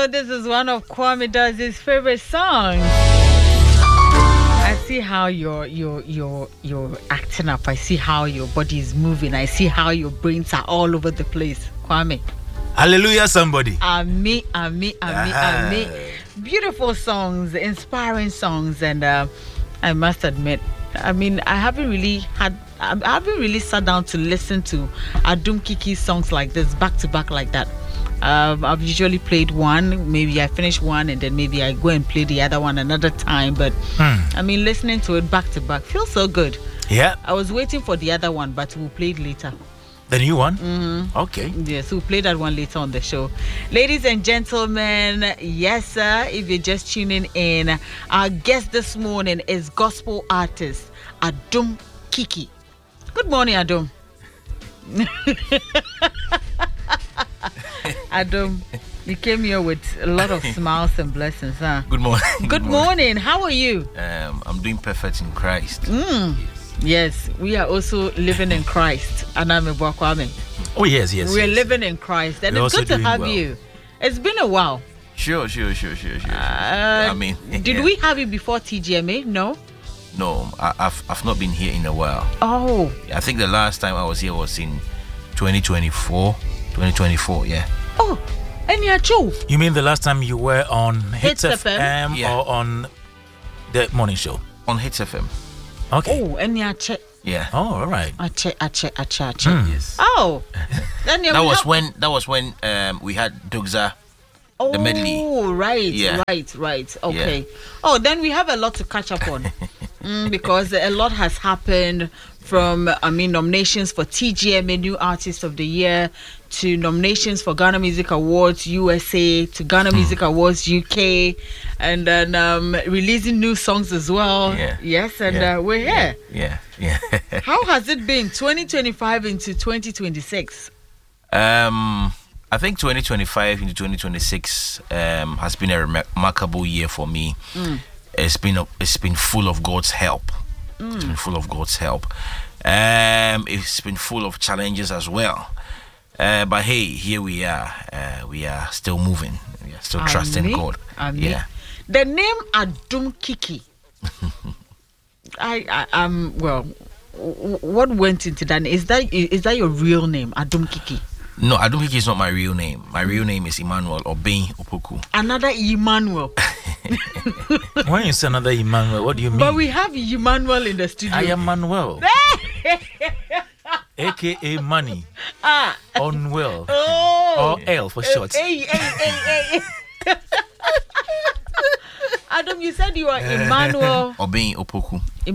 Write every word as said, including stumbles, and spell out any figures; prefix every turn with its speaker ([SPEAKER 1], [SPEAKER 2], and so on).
[SPEAKER 1] know this is one of Kwame Daz's favorite songs. I see how you're you're you're you're acting up. I see how your body is moving. I see how your brains are all over the place. Kwame.
[SPEAKER 2] Hallelujah, somebody.
[SPEAKER 1] Ami, ami, ami, ami. Beautiful songs, inspiring songs, and uh, I must admit, I mean, I haven't really had, I haven't really sat down to listen to Adum Kiki's songs like this, back to back like that. Um, I've usually played one, maybe I finish one, and then maybe I go and play the other one another time. But
[SPEAKER 2] hmm.
[SPEAKER 1] I mean, listening to it back to back feels so good.
[SPEAKER 2] Yeah.
[SPEAKER 1] I was waiting for the other one, but we'll play it later.
[SPEAKER 2] The new one?
[SPEAKER 1] Mm-hmm.
[SPEAKER 2] Okay.
[SPEAKER 1] Yes, we'll play that one later on the show. Ladies and gentlemen, yes, sir, if you're just tuning in, our guest this morning is gospel artist Adum Kiki. Good morning, Adum. Adum, you came here with a lot of smiles and blessings, huh?
[SPEAKER 3] Good morning.
[SPEAKER 1] Good,
[SPEAKER 3] Good
[SPEAKER 1] morning.
[SPEAKER 3] morning.
[SPEAKER 1] How are you?
[SPEAKER 3] Um, I'm doing perfect in Christ.
[SPEAKER 1] Mm. Yes, we are also living in Christ. Aname Bwakwame.
[SPEAKER 2] Oh, yes, yes.
[SPEAKER 1] We're
[SPEAKER 2] yes.
[SPEAKER 1] living in Christ. And
[SPEAKER 2] We're
[SPEAKER 1] it's
[SPEAKER 2] also
[SPEAKER 1] good to
[SPEAKER 2] doing
[SPEAKER 1] have
[SPEAKER 2] well.
[SPEAKER 1] you. It's been a while.
[SPEAKER 3] Sure, sure, sure, sure, sure.
[SPEAKER 1] Uh,
[SPEAKER 3] I mean,
[SPEAKER 1] did
[SPEAKER 3] yeah.
[SPEAKER 1] we have you before T G M A? No?
[SPEAKER 3] No, I, I've I've not been here in a while.
[SPEAKER 1] Oh.
[SPEAKER 3] I think the last time I was here was in twenty twenty-four. twenty twenty-four, yeah.
[SPEAKER 1] Oh, and you're true.
[SPEAKER 2] You mean the last time you were on Hits,
[SPEAKER 1] Hits
[SPEAKER 2] F M,
[SPEAKER 1] F M?
[SPEAKER 3] Yeah.
[SPEAKER 2] or on the morning show?
[SPEAKER 3] On Hits F M.
[SPEAKER 2] Okay.
[SPEAKER 1] Oh, and you're che.
[SPEAKER 3] Yeah.
[SPEAKER 2] Oh, all right.
[SPEAKER 1] Ache, ache, ache, ache.
[SPEAKER 2] Mm.
[SPEAKER 3] Yes.
[SPEAKER 1] Oh. Then you
[SPEAKER 3] That was
[SPEAKER 1] have-
[SPEAKER 3] when that was when um we had Dugza.
[SPEAKER 1] Oh,
[SPEAKER 3] the medley.
[SPEAKER 1] right,
[SPEAKER 3] Yeah.
[SPEAKER 1] right, right. Okay. Oh, then we have a lot to catch up on. mm, because a lot has happened from, I mean, nominations for T G M A New Artist of the Year to nominations for Ghana Music Awards U S A to Ghana
[SPEAKER 3] Hmm.
[SPEAKER 1] Music Awards U K, and then um, releasing new songs as well.
[SPEAKER 3] Yeah.
[SPEAKER 1] Yes, and
[SPEAKER 3] Yeah.
[SPEAKER 1] uh, we're here.
[SPEAKER 3] Yeah, yeah.
[SPEAKER 1] How has it been twenty twenty-five into twenty twenty-six?
[SPEAKER 3] um I think twenty twenty-five into twenty twenty-six um has been a remar- remarkable year for me.
[SPEAKER 1] Mm.
[SPEAKER 3] It's been a, it's been full of God's help.
[SPEAKER 1] Mm.
[SPEAKER 3] It's been full of God's help. Um, it's been full of challenges as well. Uh, but hey, here we are. Uh, we are still moving. We are still trusting
[SPEAKER 1] Amen.
[SPEAKER 3] God.
[SPEAKER 1] Amen.
[SPEAKER 3] Yeah.
[SPEAKER 1] The name Adum Kiki. I, I um well, w- what went into that? Is that is that your real name, Adum Kiki?
[SPEAKER 3] No, I don't think it's not my real name. My real name is Emmanuel Obeng Opoku.
[SPEAKER 1] Another Emmanuel.
[SPEAKER 2] When you say another Emmanuel, what do you mean?
[SPEAKER 1] But we have Emmanuel in the studio.
[SPEAKER 2] I am Manuel. A K A Money.
[SPEAKER 1] Ah.
[SPEAKER 2] Unwell.
[SPEAKER 1] Oh.
[SPEAKER 2] Or L for short.
[SPEAKER 1] Hey, hey, hey, hey. Adam, you said you are Emmanuel.
[SPEAKER 3] Obeng Opoku.